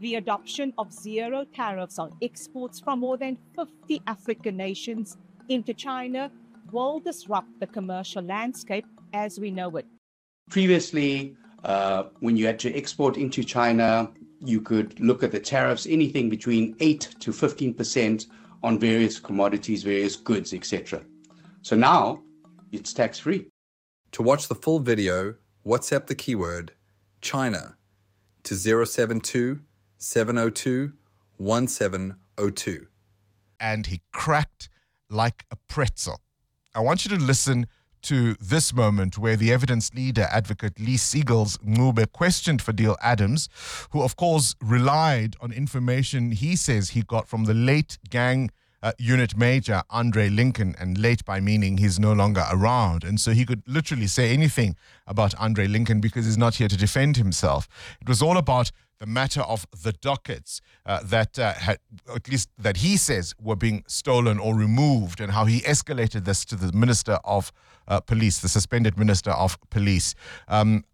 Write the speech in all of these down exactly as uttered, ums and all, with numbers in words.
The adoption of zero tariffs on exports from more than fifty African nations into China will disrupt the commercial landscape as we know it. Previously, uh, when you had to export into China, you could look at the tariffs, anything between eight to fifteen percent on various commodities, various goods, et cetera. So now it's tax-free. To watch the full video, WhatsApp the keyword China to zero seven two, seven zero two, one seven zero two. And he cracked like a pretzel. I want you to listen to this moment where the evidence leader, Advocate Lee Siegels Ncube, questioned Fadil Adams, who of course relied on information he says he got from the late gang uh, unit major Andre Lincoln, and late by meaning he's no longer around. And so he could literally say anything about Andre Lincoln because he's not here to defend himself. It was all about the matter of the dockets uh, that uh, had, at least that he says were being stolen or removed, and how he escalated this to the Minister of uh, Police, the suspended Minister of Police. Um,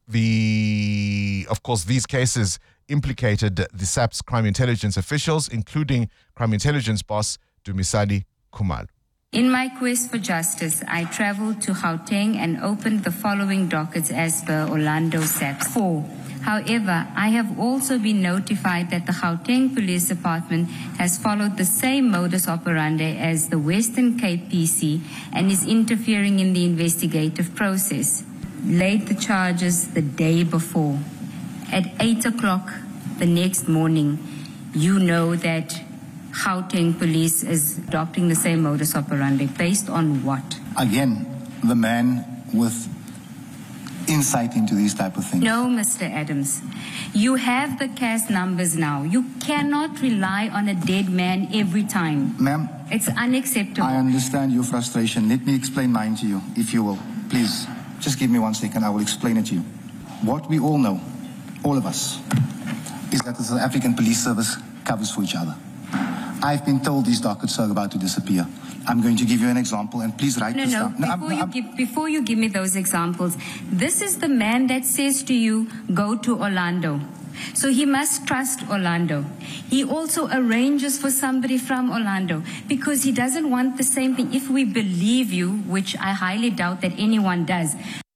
the, of course, these cases implicated the S A P's crime intelligence officials, including crime intelligence boss Dumisani Khumalo. In my quest for justice, I traveled to Gauteng and opened the following dockets as per Orlando S A P. Four. However, I have also been notified that the Gauteng Police Department has followed the same modus operandi as the Western Cape P C and is interfering in the investigative process. Laid the charges the day before. At eight o'clock the next morning, you know that Gauteng Police is adopting the same modus operandi. Based on what? Again, the man with insight into these type of things. No, Mister Adams. You have the C A S numbers now. You cannot rely on a dead man every time. Ma'am, it's unacceptable. I understand your frustration. Let me explain mine to you, if you will. Please, just give me one second. I will explain it to you. What we all know, all of us, is that the South African Police Service covers for each other. I've been told these dockets are about to disappear. I'm going to give you an example, and please write no, this no. down. No, before, I'm, you I'm, give, before you give me those examples, this is the man that says to you, go to Orlando. So he must trust Orlando. He also arranges for somebody from Orlando because he doesn't want the same thing. If we believe you, which I highly doubt that anyone does.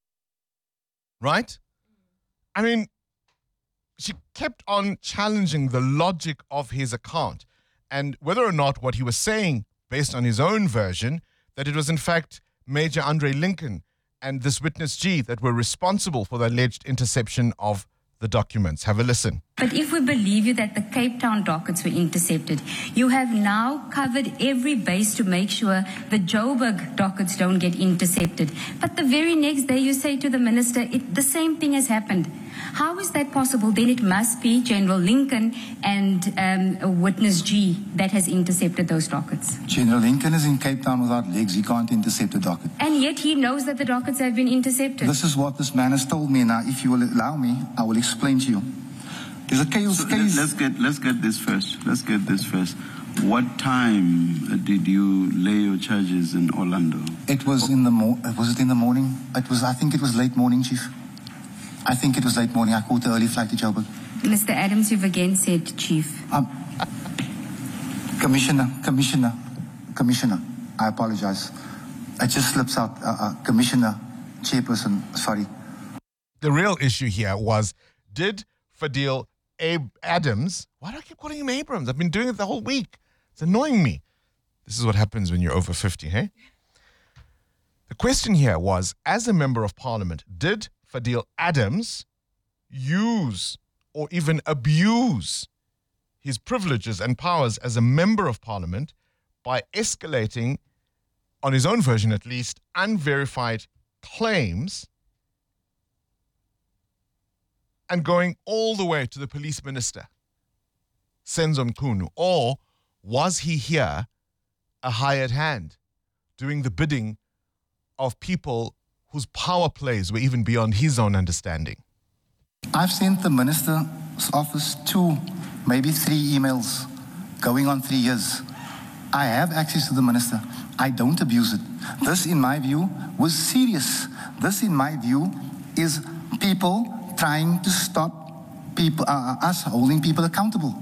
Right? I mean, she kept on challenging the logic of his account and whether or not what he was saying, based on his own version, that it was in fact Major Andre Lincoln and this witness G that were responsible for the alleged interception of the documents. Have a listen. But if we believe you that the Cape Town dockets were intercepted, you have now covered every base to make sure the Joburg dockets don't get intercepted. But the very next day you say to the minister, it, the same thing has happened. How is that possible? Then it must be General Lincoln and um, Witness G that has intercepted those dockets. General Lincoln is in Cape Town without legs. He can't intercept a docket. And yet he knows that the dockets have been intercepted. This is what this man has told me. Now, if you will allow me, I will explain to you. There's a case. So case. Let's get let's get this first. Let's get this first. What time did you lay your charges in Orlando? It was in the mo- was it in the morning? It was. I think it was late morning, Chief. I think it was late morning. I caught the early flight to Joburg. Mister Adams, you've again said Chief. Um, Commissioner, Commissioner, Commissioner. I apologize. It just slips out. Uh, uh, Commissioner, Chairperson. Sorry. The real issue here was, did Fadil Ab- Adams, why do I keep calling him Abrams? I've been doing it the whole week. It's annoying me. This is what happens when you're over fifty, hey? The question here was, as a member of parliament, did Fadil Adams use or even abuse his privileges and powers as a member of parliament by escalating, on his own version at least, unverified claims and going all the way to the police minister, Senzo Mchunu? Or was he here a hired hand doing the bidding of people whose power plays were even beyond his own understanding? I've sent the minister's office two, maybe three emails going on three years. I have access to the minister. I don't abuse it. This, in my view, was serious. This, in my view, is people trying to stop people, uh, us holding people accountable.